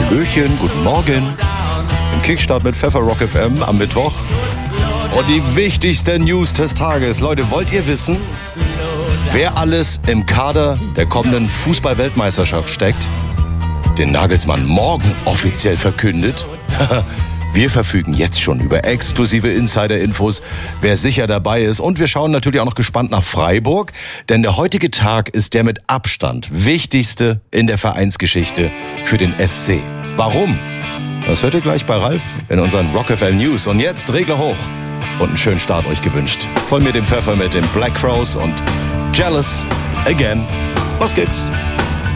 Hallöchen, guten Morgen. Im Kickstart mit Pfeffer Rock FM am Mittwoch. Und die wichtigste News des Tages. Leute, wollt ihr wissen, wer alles im Kader der kommenden Fußball-Weltmeisterschaft steckt? Den Nagelsmann morgen offiziell verkündet. Wir verfügen jetzt schon über exklusive Insider-Infos, wer sicher dabei ist. Und wir schauen natürlich auch noch gespannt nach Freiburg. Denn der heutige Tag ist der mit Abstand wichtigste in der Vereinsgeschichte für den SC. Warum? Das hört ihr gleich bei Ralf in unseren Rock FM News. Und jetzt Regler hoch und einen schönen Start euch gewünscht. Von mir dem Pfeffer mit den Black Crowes und Jealous Again. Los geht's.